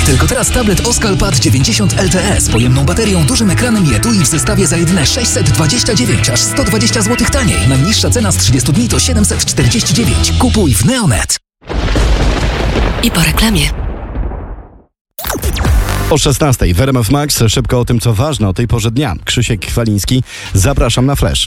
Tylko teraz tablet Oscal-Pad 90 LTE z pojemną baterią, dużym ekranem i etui w zestawie za jedyne 629, aż 120 zł taniej. Najniższa cena z 30 dni to 749. Kupuj w Neonet. I po reklamie. O 16:00 w RMF Max szybko o tym, co ważne o tej porze dnia. Krzysiek Kwaliński, zapraszam na Flash.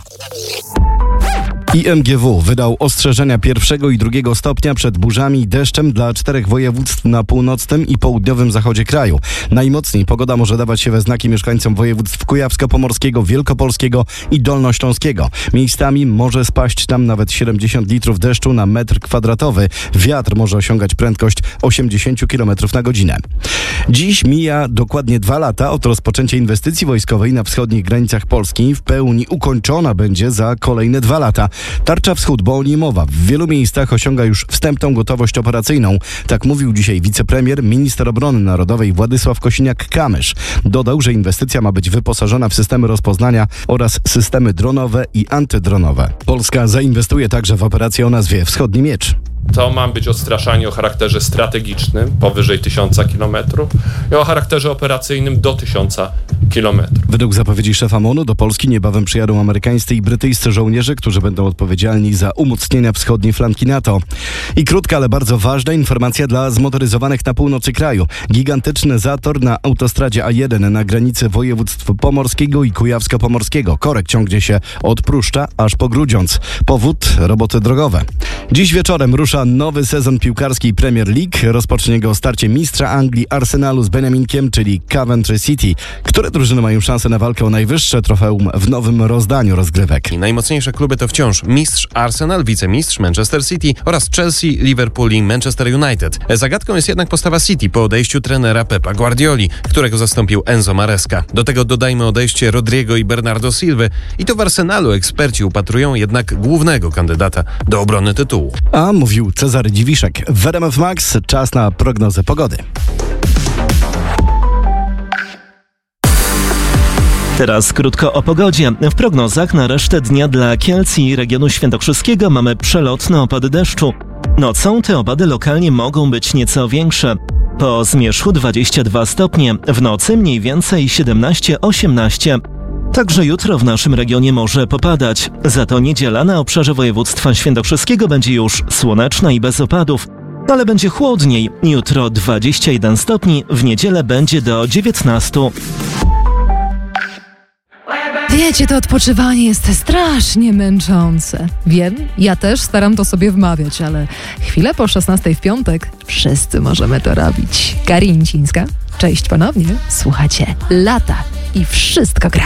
IMGW wydał ostrzeżenia 1. i 2. stopnia przed burzami i deszczem dla 4 województw na północnym i południowym zachodzie kraju. Najmocniej pogoda może dawać się we znaki mieszkańcom województw kujawsko-pomorskiego, wielkopolskiego i dolnośląskiego. Miejscami może spaść tam nawet 70 litrów deszczu na metr kwadratowy. Wiatr może osiągać prędkość 80 km na godzinę. Dziś mija dokładnie 2 lata od rozpoczęcia inwestycji wojskowej na wschodnich granicach Polski. W pełni ukończona będzie za kolejne 2 lata. Tarcza Wschód, bo o niej mowa, w wielu miejscach osiąga już wstępną gotowość operacyjną. Tak mówił dzisiaj wicepremier, minister obrony narodowej Władysław Kosiniak-Kamysz. Dodał, że inwestycja ma być wyposażona w systemy rozpoznania oraz systemy dronowe i antydronowe. Polska zainwestuje także w operację o nazwie Wschodni Miecz. To ma być odstraszanie o charakterze strategicznym powyżej 1000 km i o charakterze operacyjnym do 1000 km. Według zapowiedzi szefa MON-u do Polski niebawem przyjadą amerykańscy i brytyjscy żołnierze, którzy będą odpowiedzialni za umocnienia wschodniej flanki NATO. I krótka, ale bardzo ważna informacja dla zmotoryzowanych na północy kraju. Gigantyczny zator na autostradzie A1 na granicy województw pomorskiego i kujawsko-pomorskiego. Korek ciągnie się od Pruszcza aż po Grudziądz. Powód: roboty drogowe. Dziś wieczorem rusza nowy sezon piłkarski Premier League. Rozpocznie go starcie mistrza Anglii Arsenalu z Beneminkiem, czyli Coventry City. Które drużyny mają szansę na walkę o najwyższe trofeum w nowym rozdaniu rozgrywek? Najmocniejsze kluby to wciąż mistrz Arsenal, wicemistrz Manchester City oraz Chelsea, Liverpool i Manchester United. Zagadką jest jednak postawa City po odejściu trenera Pepa Guardioli, którego zastąpił Enzo Maresca. Do tego dodajmy odejście Rodrigo i Bernardo Silwy. I to w Arsenalu eksperci upatrują jednak głównego kandydata do obrony tytułu. A mówił Cezary Dziwiszek. W RMF Max czas na prognozę pogody. Teraz krótko o pogodzie. W prognozach na resztę dnia dla Kielc i regionu świętokrzyskiego mamy przelotne opady deszczu. Nocą te opady lokalnie mogą być nieco większe. Po zmierzchu 22 stopnie, w nocy mniej więcej 17-18. Także jutro w naszym regionie może popadać. Za to niedziela na obszarze województwa świętokrzyskiego będzie już słoneczna i bez opadów. Ale będzie chłodniej. Jutro 21 stopni, w niedzielę będzie do 19. Wiecie, to odpoczywanie jest strasznie męczące. Wiem, ja też staram to sobie wmawiać, ale chwilę po 16 w piątek wszyscy możemy to robić. Karin Cińska, cześć ponownie. Słuchacie Lata i wszystko gra.